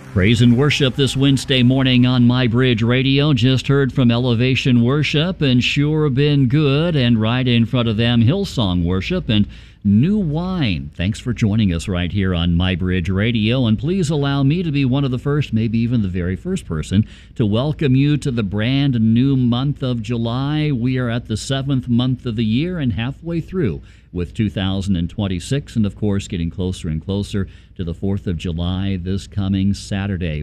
Praise and worship this Wednesday morning on My Bridge Radio. Just heard from Elevation Worship and Sure Been Good, and right in front of them, Hillsong Worship and New Wine. Thanks for joining us right here on My Bridge Radio, and please allow me to be one of the first, maybe even the very first person, to welcome you to the brand new month of July. We are at the 7th month of the year and halfway through with 2026, and of course getting closer and closer to the 4th of July this coming Saturday.